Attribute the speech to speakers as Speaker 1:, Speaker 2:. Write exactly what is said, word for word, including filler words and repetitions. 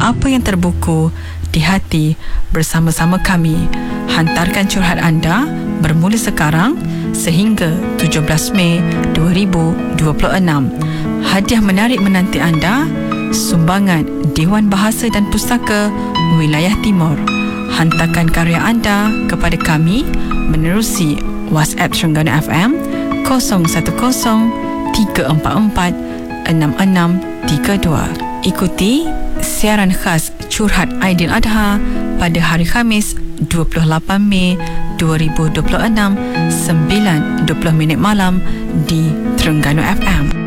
Speaker 1: apa yang terbuku di hati bersama-sama kami. Hantarkan curhat anda bermula sekarang sehingga tujuh belas Mei dua ribu dua puluh enam. Hadiah menarik menanti anda, sumbangan Dewan Bahasa dan Pustaka Wilayah Timur. Hantarkan karya anda kepada kami menerusi WhatsApp Terengganu F M kosong satu kosong tiga empat empat enam enam tiga dua. Ikuti siaran khas Curhat Aidiladha pada hari Khamis dua puluh lapan Mei dua ribu dua puluh enam sembilan dua puluh minit malam di Terengganu F M.